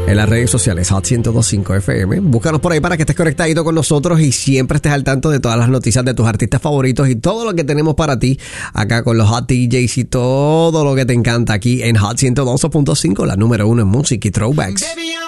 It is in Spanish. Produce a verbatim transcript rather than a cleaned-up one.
En las redes sociales, Hot ciento dos punto cinco F M. Búscanos por ahí para que estés conectadito con nosotros y siempre estés al tanto de todas las noticias de tus artistas favoritos y todo lo que tenemos para ti acá con los Hot D Js y todo lo que te encanta aquí en Hot ciento dos punto cinco, la número uno en música y throwbacks.